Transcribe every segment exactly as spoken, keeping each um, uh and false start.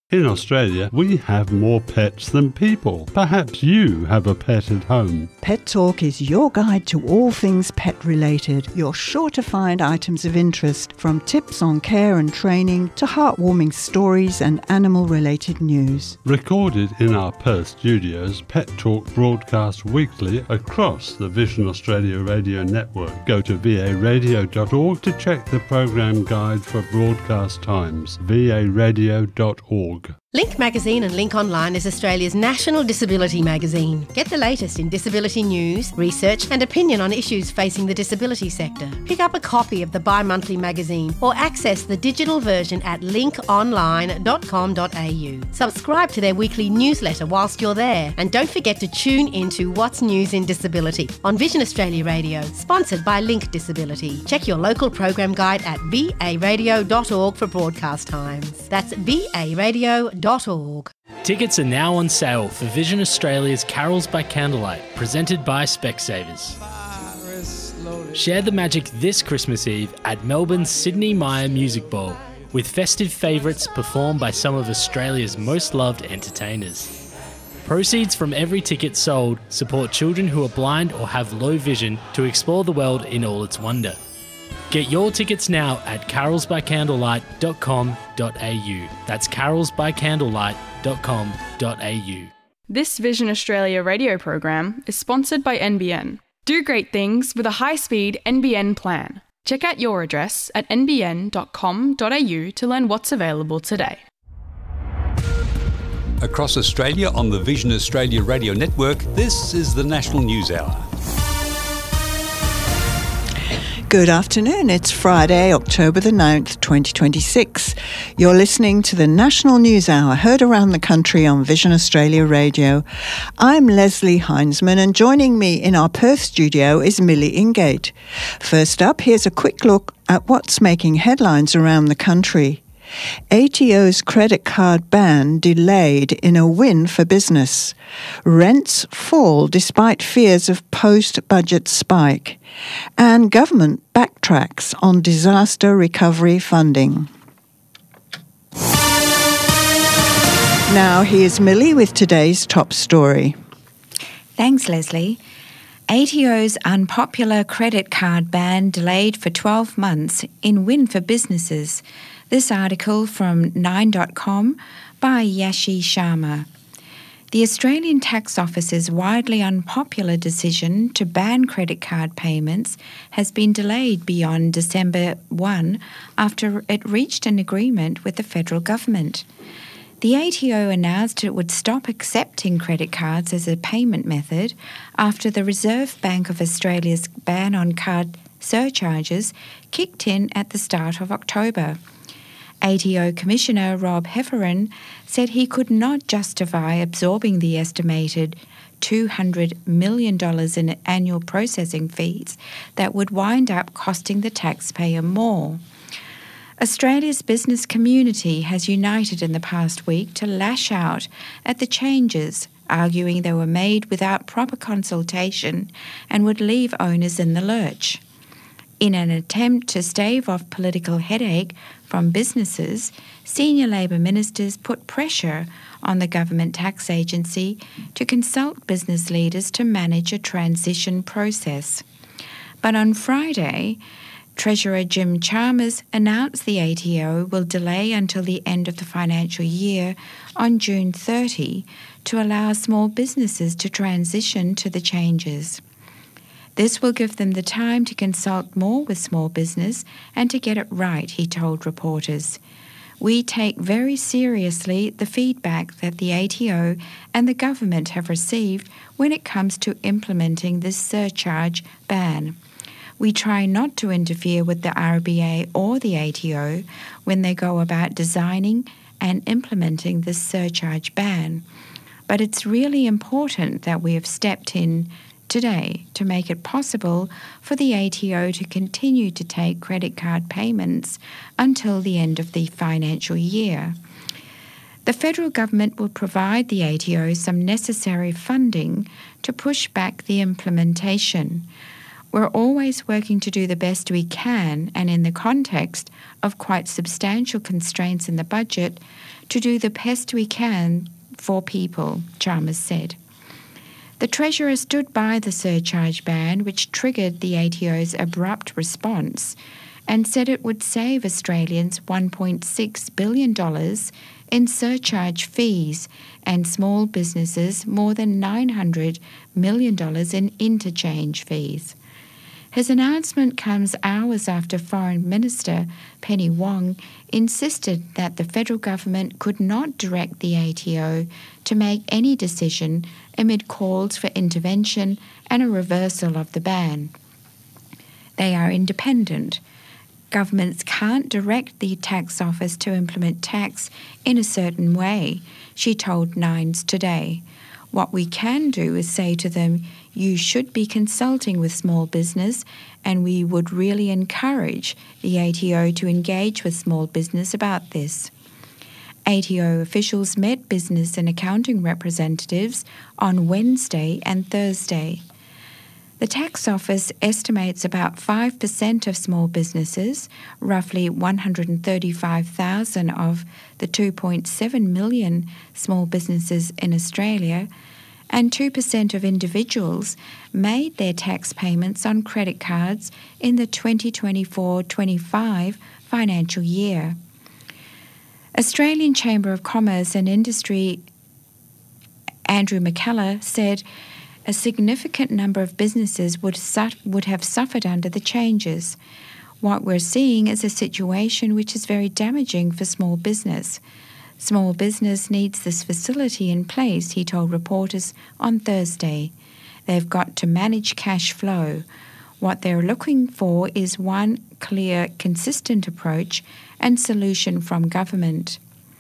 In Australia, we have more pets than people. Perhaps you have a pet at home. Pet Talk is your guide to all things pet-related. You're sure to find items of interest, from tips on care and training to heartwarming stories and animal-related news. Recorded in our Perth studios, Pet Talk broadcasts weekly across the Vision Australia radio network. Go to v a radio dot org to check the program guide for broadcast times. v a radio dot org. Link Magazine and Link Online is Australia's national disability magazine. Get the latest in disability news, research and opinion on issues facing the disability sector. Pick up a copy of the bi-monthly magazine or access the digital version at link online dot com dot a u. Subscribe to their weekly newsletter whilst you're there, and don't forget to tune into What's News in Disability on Vision Australia Radio, sponsored by Link Disability. Check your local program guide at v a radio dot org for broadcast times. That's v a radio dot org. Tickets are now on sale for Vision Australia's Carols by Candlelight, presented by Specsavers. Share the magic this Christmas Eve at Melbourne's Sydney Myer Music Bowl, with festive favourites performed by some of Australia's most loved entertainers. Proceeds from every ticket sold support children who are blind or have low vision to explore the world in all its wonder. Get your tickets now at carols by candlelight dot com dot a u. That's carols by candlelight dot com dot a u. This Vision Australia radio program is sponsored by N B N. Do great things with a high-speed N B N plan. Check out your address at n b n dot com dot a u to learn what's available today. Across Australia on the Vision Australia radio network, this is the National News Hour. Good afternoon. It's Friday, October the ninth, twenty twenty-six. You're listening to the National News Hour, heard around the country on Vision Australia Radio. I'm Leslie Heinsman, and joining me in our Perth studio is Millie Ingate. First up, here's a quick look at what's making headlines around the country. A T O's credit card ban delayed in a win for business. Rents fall despite fears of post-budget spike. And government backtracks on disaster recovery funding. Now here's Millie with today's top story. Thanks, Leslie. A T O's unpopular credit card ban delayed for twelve months in win for businesses. This article from nine dot com by Yashi Sharma. The Australian Tax Office's widely unpopular decision to ban credit card payments has been delayed beyond December first after it reached an agreement with the federal government. The A T O announced it would stop accepting credit cards as a payment method after the Reserve Bank of Australia's ban on card surcharges kicked in at the start of October. A T O Commissioner Rob Heffernan said he could not justify absorbing the estimated two hundred million dollars in annual processing fees that would wind up costing the taxpayer more. Australia's business community has united in the past week to lash out at the changes, arguing they were made without proper consultation and would leave owners in the lurch. In an attempt to stave off political headache from businesses, senior Labor ministers put pressure on the Government Tax Agency to consult business leaders to manage a transition process. But on Friday, Treasurer Jim Chalmers announced the A T O will delay until the end of the financial year on June thirtieth to allow small businesses to transition to the changes. This will give them the time to consult more with small business and to get it right, he told reporters. We take very seriously the feedback that the A T O and the government have received when it comes to implementing this surcharge ban. We try not to interfere with the R B A or the A T O when they go about designing and implementing this surcharge ban. But it's really important that we have stepped in today to make it possible for the A T O to continue to take credit card payments until the end of the financial year. The federal government will provide the A T O some necessary funding to push back the implementation. We're always working to do the best we can, and in the context of quite substantial constraints in the budget, to do the best we can for people, Chalmers said. The Treasurer stood by the surcharge ban, which triggered the A T O's abrupt response, and said it would save Australians one point six billion dollars in surcharge fees and small businesses more than nine hundred million dollars in interchange fees. His announcement comes hours after Foreign Minister Penny Wong insisted that the federal government could not direct the A T O to make any decision amid calls for intervention and a reversal of the ban. They are independent. Governments can't direct the tax office to implement tax in a certain way, she told Nines Today. What we can do is say to them, you should be consulting with small business, and we would really encourage the A T O to engage with small business about this. A T O officials met business and accounting representatives on Wednesday and Thursday. The tax office estimates about five percent of small businesses, roughly one hundred thirty-five thousand of the two point seven million small businesses in Australia, and two percent of individuals made their tax payments on credit cards in the twenty twenty-four twenty-five financial year. Australian Chamber of Commerce and Industry Andrew McKellar said a significant number of businesses would, su- would have suffered under the changes. What we're seeing is a situation which is very damaging for small business. Small business needs this facility in place, he told reporters on Thursday. They've got to manage cash flow. What they're looking for is one clear, consistent approach and solution from government.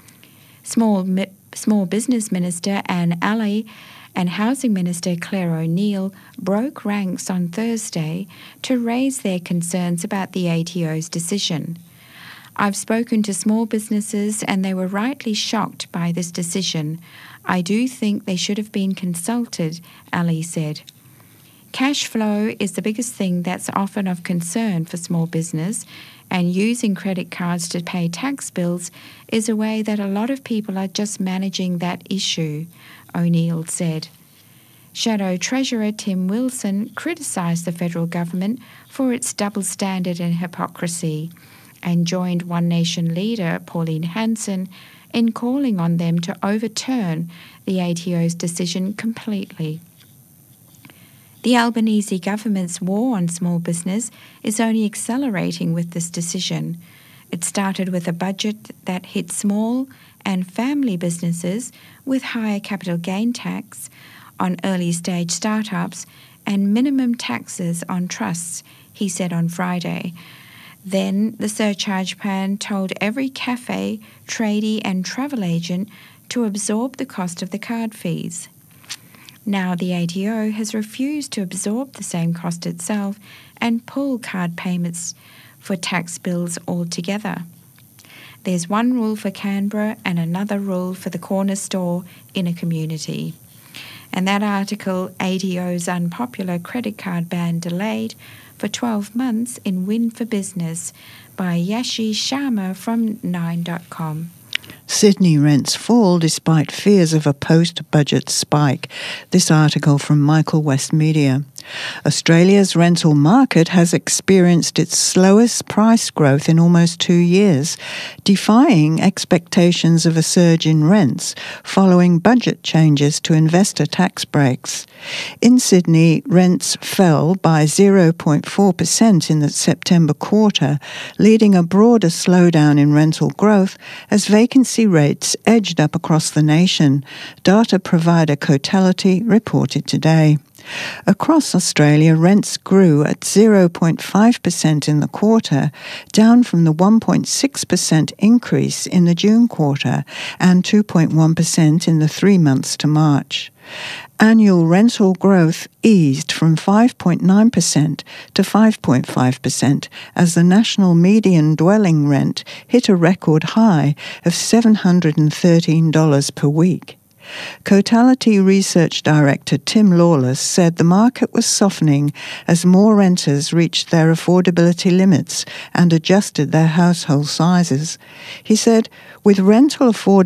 Small, Small Business Minister Anne Alley and Housing Minister Claire O'Neill broke ranks on Thursday to raise their concerns about the A T O's decision. I've spoken to small businesses and they were rightly shocked by this decision. I do think they should have been consulted, Ali said. Cash flow is the biggest thing that's often of concern for small business, and using credit cards to pay tax bills is a way that a lot of people are just managing that issue, O'Neill said. Shadow Treasurer Tim Wilson criticised the federal government for its double standard and hypocrisy, and joined One Nation leader Pauline Hanson in calling on them to overturn the A T O's decision completely. The Albanese government's war on small business is only accelerating with this decision. It started with a budget that hit small and family businesses with higher capital gain tax on early-stage startups and minimum taxes on trusts, he said on Friday. Then the surcharge plan told every cafe, tradie and travel agent to absorb the cost of the card fees. Now the A T O has refused to absorb the same cost itself and pull card payments for tax bills altogether. There's one rule for Canberra and another rule for the corner store in a community. And that article, A T O's unpopular credit card ban delayed for twelve months in Win for Business, by Yashi Sharma from nine dot com. Sydney rents fall despite fears of a post-budget spike. This article from Michael West Media. Australia's rental market has experienced its slowest price growth in almost two years, defying expectations of a surge in rents following budget changes to investor tax breaks. In Sydney, rents fell by zero point four percent in the September quarter, leading a broader slowdown in rental growth as vacancy rates edged up across the nation, data provider Cotality reported today. Across Australia, rents grew at zero point five percent in the quarter, down from the one point six percent increase in the June quarter and two point one percent in the three months to March. Annual rental growth eased from five point nine percent to five point five percent as the national median dwelling rent hit a record high of seven hundred thirteen dollars per week. Cotality Research Director Tim Lawless said the market was softening as more renters reached their affordability limits and adjusted their household sizes. He said, with rental affordability